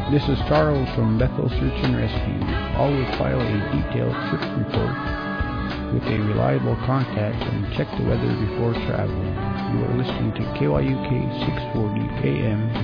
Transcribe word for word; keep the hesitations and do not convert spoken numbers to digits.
This is Charles from Bethel Search and Rescue. Always file a detailed search report with a reliable contact and check the weather before traveling. You are listening to K Y U K six forty A M